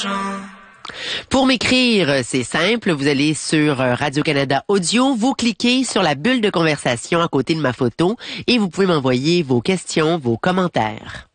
Pour m'écrire, c'est simple, vous allez sur Radio-Canada Audio, vous cliquez sur la bulle de conversation à côté de ma photo et vous pouvez m'envoyer vos questions, vos commentaires.